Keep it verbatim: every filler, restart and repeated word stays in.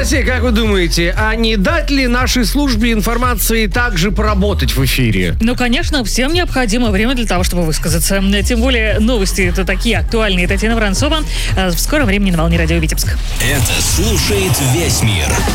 Алексей, как вы думаете, а не дать ли нашей службе информации также поработать в эфире? Ну, конечно, всем необходимо время для того, чтобы высказаться. Тем более новости это такие актуальные. Татьяна Воронцова в скором времени на волне радио Витебск. Это слушает весь мир.